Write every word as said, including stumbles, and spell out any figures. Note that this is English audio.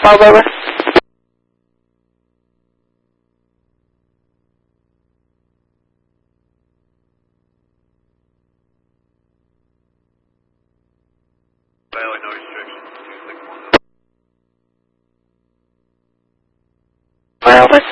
twelve over. Valley, no restrictions. two six one. Well, what's